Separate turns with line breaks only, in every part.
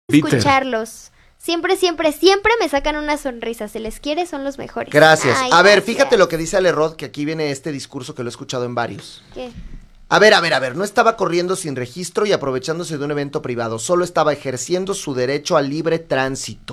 escucharlos. Siempre, siempre, siempre me sacan una sonrisa. Se les quiere, son los mejores.
Gracias.
Ay,
a ver,
gracias.
fíjate lo que dice Ale Rod, que aquí viene este discurso que lo he escuchado en varios.
¿Qué?
A ver, no estaba corriendo sin registro y aprovechándose de un evento privado, solo estaba ejerciendo su derecho al libre tránsito.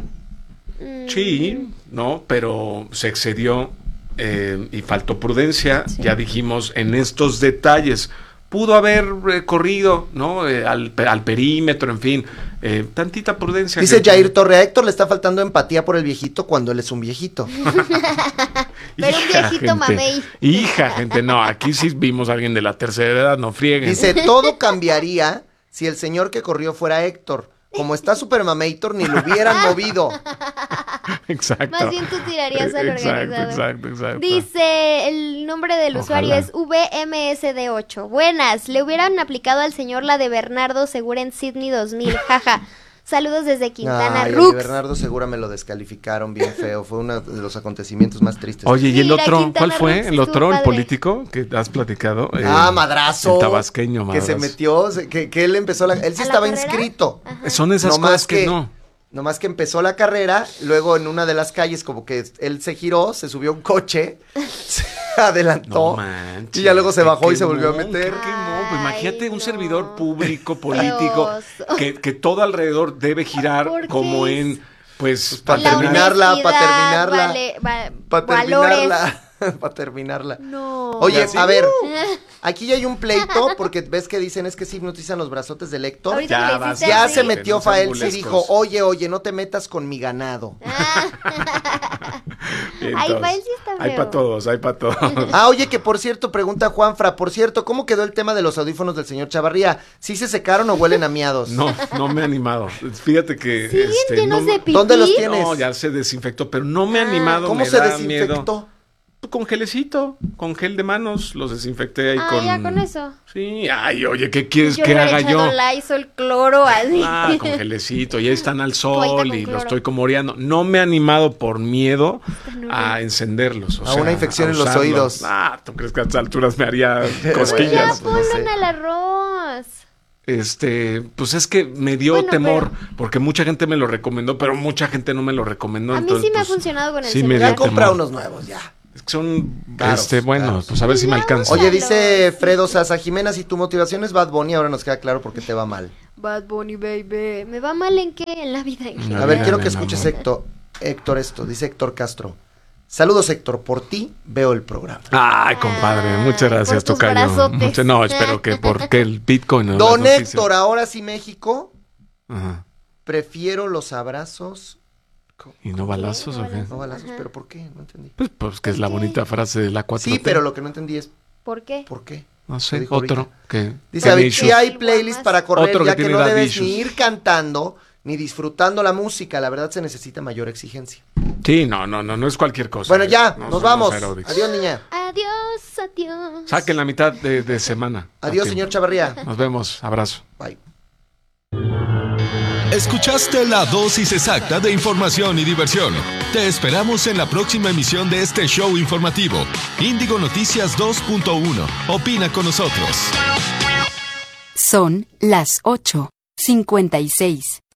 Sí, no, pero se excedió y faltó prudencia, ya dijimos, en estos detalles. Pudo haber corrido, ¿no? Al perímetro, en fin, tantita prudencia.
Dice Jair Torre, a Héctor le está faltando empatía por el viejito cuando él es un viejito.
Pero un viejito mamey.
Gente, no, aquí sí vimos a alguien de la tercera edad, no frieguen.
Dice, todo cambiaría si el señor que corrió fuera Héctor. Como está super mamator, ni lo hubieran movido.
Exacto.
Más bien tú tirarías al organizador.
Exacto.
Dice, el nombre del usuario es VMSD8. Buenas, le hubieran aplicado al señor la de Bernardo Segura en Sydney 2000. Jaja. Saludos desde Quintana Roo.
Bernardo Segura me lo descalificaron bien feo. Fue uno de los acontecimientos más tristes.
Oye, ¿y el
Mira,
otro?
Quintana
¿Cuál fue?
Roo
¿El otro? ¿El
padre.
político que has platicado?
Madrazo.
El tabasqueño,
que
Madrazo.
se metió, que él empezó él sí
¿A la
estaba
carrera?
inscrito.
Ajá.
Son esas cosas que no.
Nomás que empezó la carrera, luego en una de las calles como que él se giró, se subió a un coche, se adelantó
No manches,
y ya luego se bajó y se
quemó,
volvió a meter.
¿Qué quemó? Pues imagínate
Ay,
un
no.
servidor público, político,
Dios.
que todo alrededor debe girar
¿Por qué?
como en, pues,
para
La
terminarla,
honestidad,
para terminarla. Para terminarla.
No.
Oye,
¿Sí?
a ver, aquí ya hay un pleito porque ves que dicen es que sí hipnotizan los brazotes del Héctor.
Ahorita que le hiciste
Ya
así.
se metió
No sean
Faelsi y
burlescos.
dijo, oye, no te metas con mi ganado.
Ay, Fael sí está
Hay
feo.
para todos, hay para todos.
Oye, que por cierto, pregunta Juanfra, por cierto, ¿cómo quedó el tema de los audífonos del señor Chavarría? ¿Sí se secaron o huelen a miados?
No me he animado. Fíjate que
¿Siguen llenos de pipí?
¿Dónde los tienes?
No, ya se desinfectó, pero no me he animado.
¿Cómo
me
se
da
desinfectó?
miedo. Con gelecito, con gel de manos, los desinfecté ahí con...
ya con eso.
Sí, oye, ¿qué quieres
Yo
que
le he
haga
echado
yo?
Lysol, cloro, así.
Con gelecito, ya están al
Toallita
sol
con
y
cloro.
los estoy como oreando. No me he animado por miedo a encenderlos.
A una infección en los
usarlos.
oídos.
¿Tú crees que a estas alturas me haría
Ya
cosquillas?
pues, no sé.
pongan al arroz.
Pues es que me dio
Bueno,
temor, porque mucha gente me lo recomendó, pero mucha gente no me lo recomendó.
A mí
entonces,
sí me ha
pues,
funcionado con el
sí me
celular.
Ya
dio
compra
temor.
unos nuevos, ya.
Es que son,
Caros,
bueno,
caros.
pues a ver si me alcanza.
Oye, dice Fredo Sasa, Jimena, si tu motivación es Bad Bunny, ahora nos queda claro por qué te va mal.
Bad Bunny, baby. ¿Me va mal en qué? En la vida en
No,
general.
A ver,
Bien,
quiero que
bien,
escuches
amor.
Héctor esto, dice Héctor Castro. Saludos, Héctor, por ti veo el programa.
Ay, compadre, muchas gracias,
por tus
tocayo.
brazotes.
No, espero que porque el Bitcoin.
Don Héctor, ahora sí México,
Ajá.
prefiero los abrazos,
¿Y no balazos o qué?
no balazos, pero ¿por qué? No entendí.
Pues que es la bonita frase de la 4T.
Sí, pero lo que no entendí es
¿Por qué?
¿por qué?
No
Lo
sé,
dijo
otro
ahorita.
que...
Dice, a ver,
issues.
si hay playlist para correr,
Otro que
ya que
tiene
no
daddy
debes
issues.
ni ir cantando ni disfrutando la música, la verdad se necesita mayor exigencia.
Sí, no es cualquier cosa.
Bueno, ya,
No
nos
somos
vamos.
aeróbicos.
Adiós, niña.
Adiós.
Saquen la mitad de semana.
Adiós,
Ok.
señor Chavarría.
Nos vemos, abrazo.
Bye.
Escuchaste la dosis exacta de información y diversión. Te esperamos en la próxima emisión de este show informativo. Índigo Noticias 2.1. Opina con nosotros.
Son las 8:56.